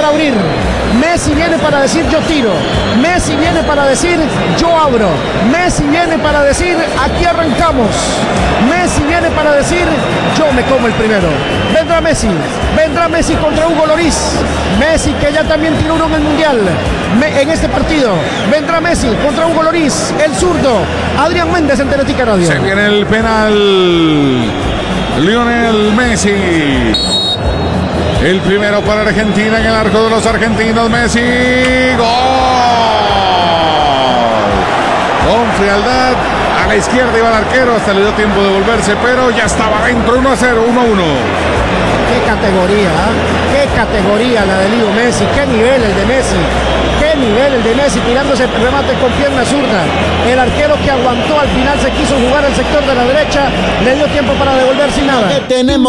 para abrir. Messi viene para decir yo tiro. Messi viene para decir yo abro. Messi viene para decir aquí arrancamos. Messi viene para decir yo me como el primero. Vendrá Messi contra Hugo Lloris. Messi que ya también tiró uno en el Mundial. En este partido vendrá Messi contra Hugo Lloris, el zurdo. Adrián Méndez en Teletica Radio. Se viene el penal. Lionel Messi. El primero para Argentina en el arco de los argentinos. Messi. ¡Gol! Con frialdad. A la izquierda iba el arquero. Hasta le dio tiempo de volverse, pero ya estaba dentro. 1-0, 1-1. Qué categoría la de Leo Messi. Qué nivel el de Messi. Qué nivel el de Messi tirándose el remate con pierna zurda. El arquero que aguantó al final se quiso jugar al sector de la derecha. Le dio tiempo para devolver sin nada.